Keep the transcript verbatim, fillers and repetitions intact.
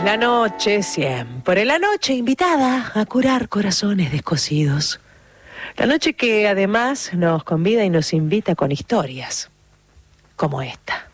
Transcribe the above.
La noche siempre, la noche invitada a curar corazones descosidos. La noche que además nos convida y nos invita con historias como esta.